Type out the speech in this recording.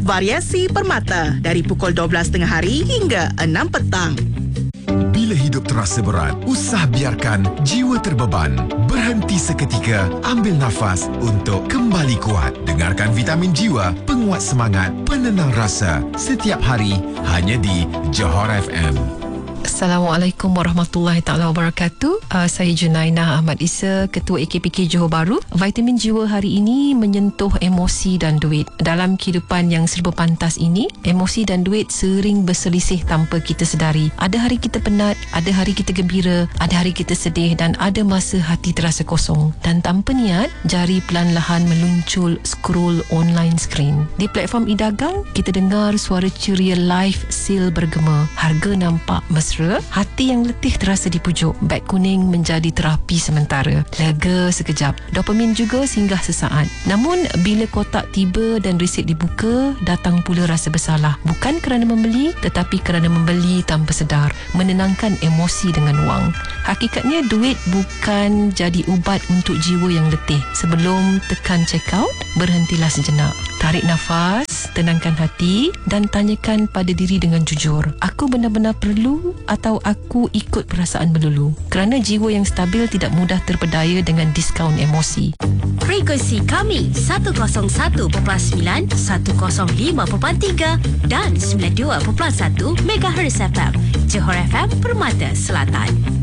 Variasi Permata dari pukul 12 tengah hari hingga 6 petang. Bila hidup terasa berat, usah biarkan jiwa terbeban. Berhenti seketika, ambil nafas untuk kembali kuat. Dengarkan Vitamin Jiwa, penguat semangat, penenang rasa. Setiap hari, hanya di Johor FM. Assalamualaikum warahmatullahi taala wabarakatuh. Saya Junainah Ahmad Isa, Ketua AKPK Johor Bahru. Vitamin Jiwa hari ini menyentuh emosi dan duit. Dalam kehidupan yang serba pantas ini, emosi dan duit sering berselisih tanpa kita sedari. Ada hari kita penat, ada hari kita gembira, ada hari kita sedih dan ada masa hati terasa kosong. Dan tanpa niat, jari perlahan-lahan meluncur scroll online screen. Di platform e-dagang, kita dengar suara ceria live sale bergema. Harga nampak mesra, hati yang letih terasa di pucuk. Beg kuning menjadi terapi sementara. Lega sekejap. Dopamin juga singgah sesaat. Namun bila kotak tiba dan resit dibuka, datang pula rasa bersalah. Bukan kerana membeli, tetapi kerana membeli tanpa sedar. Menenangkan emosi dengan wang. Hakikatnya duit bukan jadi ubat untuk jiwa yang letih. Sebelum tekan check out, berhentilah sejenak. Tarik nafas, tenangkan hati dan tanyakan pada diri dengan jujur. Aku benar-benar perlu atau aku ikut perasaan melulu? Kerana jiwa yang stabil tidak mudah terpedaya dengan diskaun emosi. Frekuensi kami 101.9, 105.3 dan 92.1 MHz FM. Johor FM Permata Selatan.